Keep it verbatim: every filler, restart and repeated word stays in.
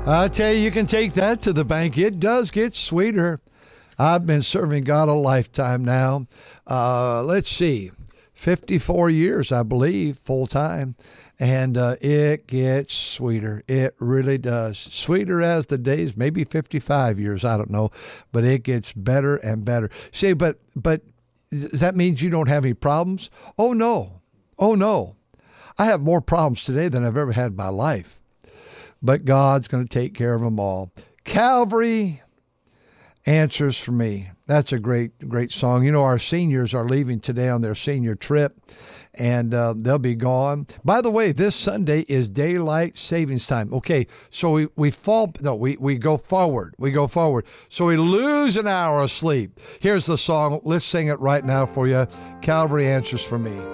I tell you, you can take that to the bank. It does get sweeter. I've been serving God a lifetime now. Uh, let's see, fifty-four years, I believe, full time. And uh, it gets sweeter. It really does. Sweeter as the days, maybe fifty-five years, I don't know. But it gets better and better. See, but but does that mean you don't have any problems? Oh, no. Oh, no. I have more problems today than I've ever had in my life. But God's going to take care of them all. Calvary answers for me. That's a great, great song. You know, our seniors are leaving today on their senior trip, and uh, they'll be gone. By the way, this Sunday is daylight savings time. Okay, so we, we fall, no, we, we go forward. We go forward. So we lose an hour of sleep. Here's the song. Let's sing it right now for you. Calvary answers for me.